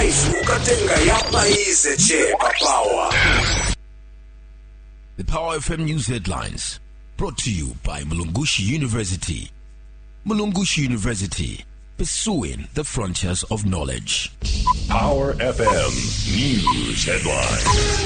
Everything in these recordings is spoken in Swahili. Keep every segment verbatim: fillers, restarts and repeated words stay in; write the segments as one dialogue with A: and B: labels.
A: The Power F M News Headlines, brought to you by Mulungushi University. Mulungushi University, pursuing the frontiers of knowledge.
B: Power F M News Headlines.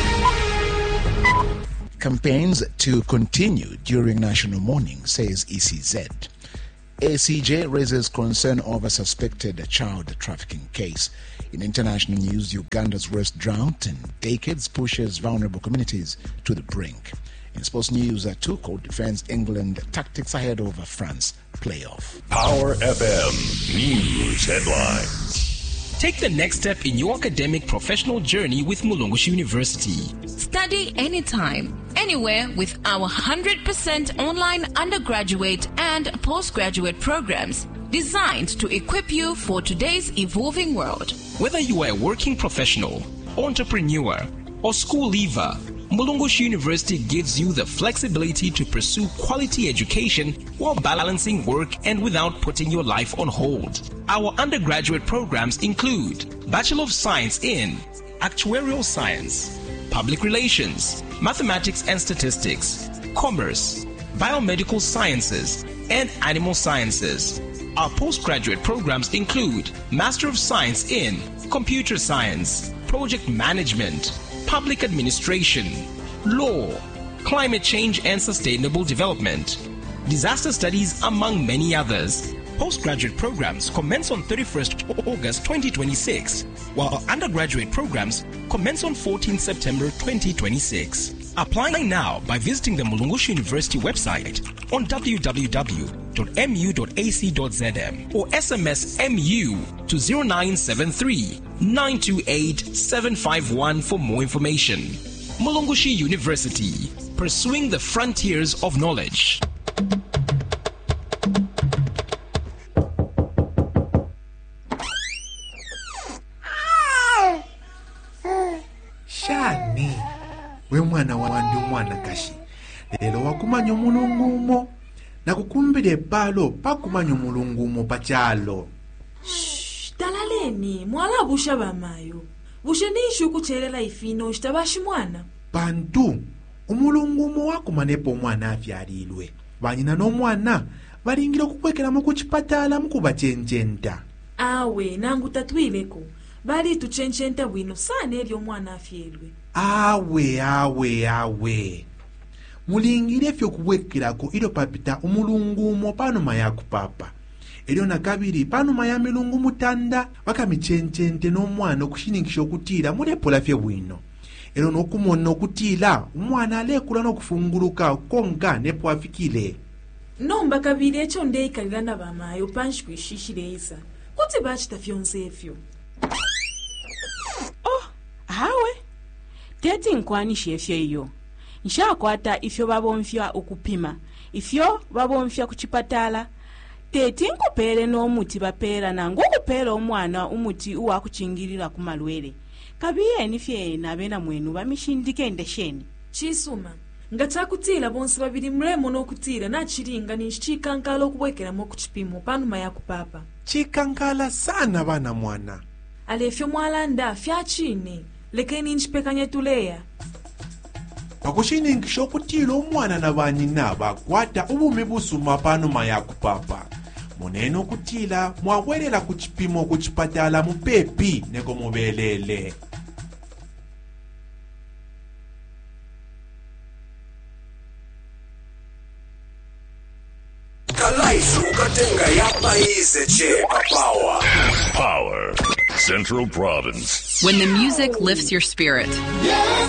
C: Campaigns to continue during national mourning, says E C Z. A C J raises concern over suspected child trafficking case. In international news, Uganda's worst drought in decades pushes vulnerable communities to the brink. In sports news, Tuchel defends England tactics ahead of France playoff.
B: Power F M News Headlines.
D: Take the next step in your academic professional journey with Mulungushi University.
E: Study anytime, anywhere with our one hundred percent online undergraduate and postgraduate programs designed to equip you for today's evolving world.
D: Whether you are a working professional, entrepreneur, or school leaver, Mulungushi University gives you the flexibility to pursue quality education while balancing work and without putting your life on hold. Our undergraduate programs include Bachelor of Science in Actuarial Science, Public Relations, Mathematics and Statistics, Commerce, Biomedical Sciences, and Animal Sciences. Our postgraduate programs include Master of Science in Computer Science, Project Management, Public Administration, Law, Climate Change and Sustainable Development, Disaster Studies, among many others. Postgraduate programs commence on thirty-first August twenty twenty-six, while our undergraduate programs commence on fourteenth September twenty twenty-six. Apply now by visiting the Mulungushi University website on w w w dot m u dot a c dot z m or S M S M U to zero nine seven three, nine two eight, seven five one for more information. Mulungushi University, pursuing the frontiers of knowledge.
F: Shani, we mwana wandu mwana kashi. Lelo wakumanya mulungumo. Na kukumbile palo pakumanya mulungumo pachalo.
G: Shh, talaleni, mwala busha bamayo. Busha nishu kuchelela ifino shtabashi mwana.
F: Bantu, umulungumo wakumanepo mwana afyalilwe. Banyina no mwana, balingiro kukwekela mu kuchipatala mukuba chenchenta.
G: Awe, nangu tatuileko. Bali tuchenchenta bwino sana elyo mwana afyelwe.
F: Awe, awe, awe. Mulingire fyo kuwekirako ilo papita umulungumo panuma yaku papa. Elyo nakabiri panuma ya milungu mutanda wakamichenchente n'omwana okushinikisha okutira mulepola fye bwino. Elyo n'okumona okutira umwana alekula n'okufunguluka konka nepo afikile.
G: Nomba kabiri echo ndeikalira na bamayo panshi kwishishireza. Kuti bachita fyonse efyo.
H: Oh, hawe. Teti nkwanisha efyo iyo. Nshakwata ifyo babomfya okupima. Ifyo babomfya kuchipatala. Teti nkupere n'omuti bapera nangu okupera omwana umuti uwa kuchingirira kumalwere. Kabiye nifye nabena mwenu bamishindike ndesheni.
G: Chisuma, ngatakutila bonse babiri mremo n'okutira na chiringa ni chikankala okubwekera mu kuchipimo panuma ya kupapa.
F: Chikankala sana bana mwana.
G: Alefyo mwalanda fya chini. Lekeni nchipekanya tuleya.
F: Pakushiningisha okutila omwana na banyina bakwata ubumi busuma panuma ya kupapa. Muneno okutila mwawerera kuchipimo kuchipatala mupepi neko mubelele.
B: Power Central Province.
E: When the music lifts your spirit.